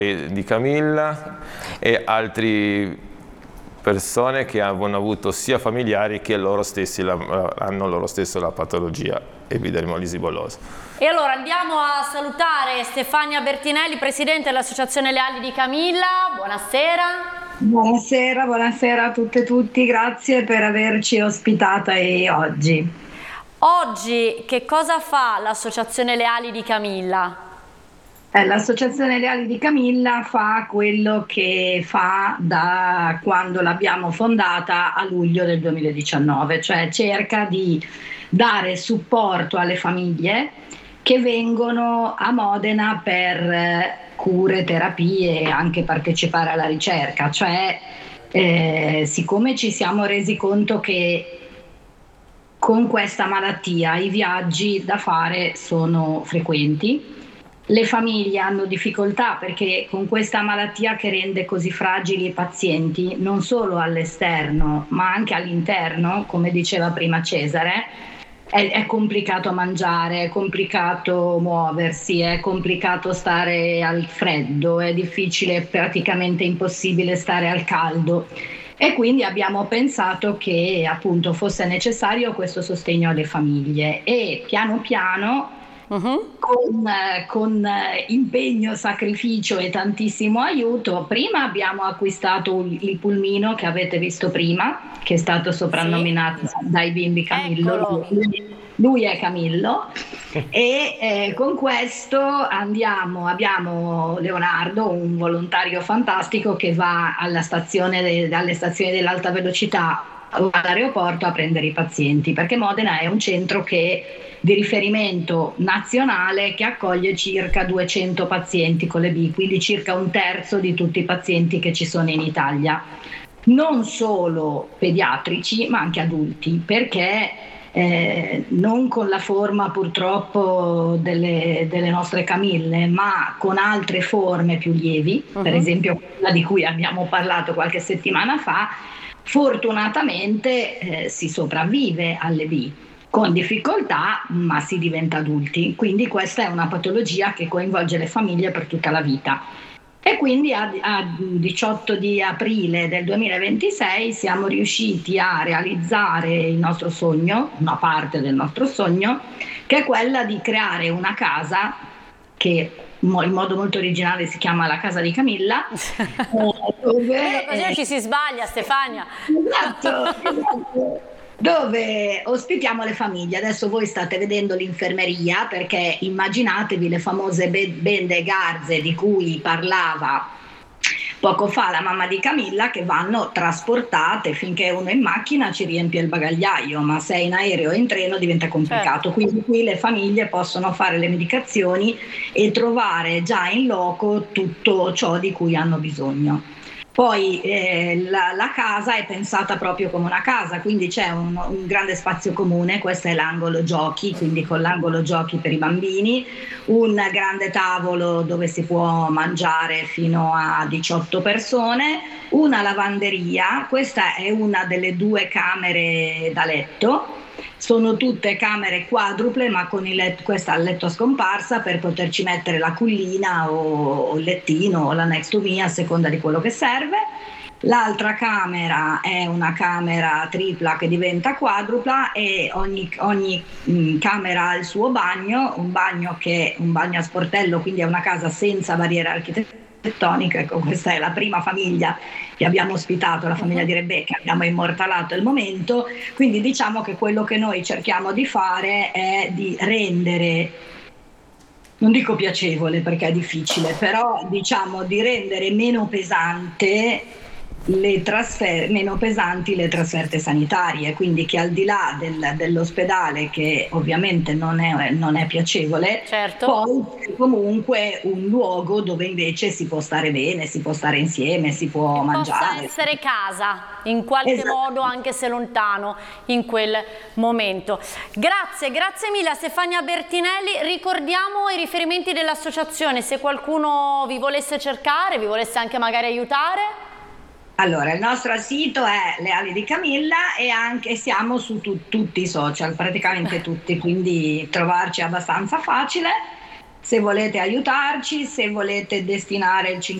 di Camilla e altre persone che hanno avuto sia familiari che loro stessi hanno loro stesso la patologia epidermolisi bullosa. E allora andiamo a salutare Stefania Bertinelli, presidente dell'Associazione Le Ali di Camilla. Buonasera. Buonasera, buonasera a tutte e tutti, grazie per averci ospitata oggi. Oggi che cosa fa l'Associazione Le Ali di Camilla? L'Associazione Le Ali di Camilla fa quello che fa da quando l'abbiamo fondata a luglio del 2019, cioè cerca di dare supporto alle famiglie che vengono a Modena per cure, terapie e anche partecipare alla ricerca, cioè siccome ci siamo resi conto che con questa malattia i viaggi da fare sono frequenti, le famiglie hanno difficoltà perché con questa malattia che rende così fragili i pazienti, non solo all'esterno ma anche all'interno, come diceva prima Cesare, è complicato mangiare, è complicato muoversi, è complicato stare al freddo, è difficile, praticamente impossibile stare al caldo. E quindi abbiamo pensato che appunto fosse necessario questo sostegno alle famiglie e piano piano con impegno, sacrificio e tantissimo aiuto, prima abbiamo acquistato il pulmino che avete visto prima, che è stato soprannominato dai bimbi Camillo. Lui è Camillo e con questo abbiamo Leonardo, un volontario fantastico che va dalle stazioni dell'alta velocità all'aeroporto a prendere i pazienti, perché Modena è un centro di riferimento nazionale che accoglie circa 200 pazienti con le B, quindi circa un terzo di tutti i pazienti che ci sono in Italia, non solo pediatrici ma anche adulti, perché non con la forma purtroppo delle nostre Camille, ma con altre forme più lievi, per esempio quella di cui abbiamo parlato qualche settimana fa, fortunatamente si sopravvive alle B con difficoltà, ma si diventa adulti, quindi questa è una patologia che coinvolge le famiglie per tutta la vita. E quindi a 18 di aprile del 2026 siamo riusciti a realizzare il nostro sogno, una parte del nostro sogno, che è quella di creare una casa che in modo molto originale si chiama la Casa di Camilla. Dove, così non ci si sbaglia, Stefania. Esatto. Dove ospitiamo le famiglie. Adesso voi state vedendo l'infermeria, perché immaginatevi le famose bende e garze di cui parlava poco fa la mamma di Camilla, che vanno trasportate finché uno in macchina ci riempie il bagagliaio, ma se è in aereo o in treno diventa complicato. Certo. Quindi qui le famiglie possono fare le medicazioni e trovare già in loco tutto ciò di cui hanno bisogno. Poi la casa è pensata proprio come una casa, quindi c'è un grande spazio comune, questo è l'angolo giochi, quindi con l'angolo giochi per i bambini, un grande tavolo dove si può mangiare fino a 18 persone, una lavanderia, questa è una delle 2 camere da letto. Sono tutte camere quadruple, ma con questa al letto a scomparsa per poterci mettere la cullina o il lettino o la next to me a seconda di quello che serve. L'altra camera è una camera tripla che diventa quadrupla e ogni camera ha il suo bagno, un bagno che è un bagno a sportello, quindi è una casa senza barriere architettoniche. Ecco, questa è la prima famiglia che abbiamo ospitato, la famiglia di Rebecca, abbiamo immortalato il momento, quindi diciamo che quello che noi cerchiamo di fare è di rendere, non dico piacevole perché è difficile, però diciamo di rendere meno pesanti le trasferte sanitarie, quindi che al di là dell'ospedale, che ovviamente non è piacevole, certo, poi comunque un luogo dove invece si può stare bene, si può stare insieme, si può mangiare. Possa essere casa in qualche modo, anche se lontano in quel momento. Grazie mille a Stefania Bertinelli. Ricordiamo i riferimenti dell'associazione, se qualcuno vi volesse cercare, vi volesse anche magari aiutare. Allora, il nostro sito è Le Ali di Camilla e anche siamo su tutti i social, praticamente tutti, quindi trovarci è abbastanza facile. se volete aiutarci, se volete destinare il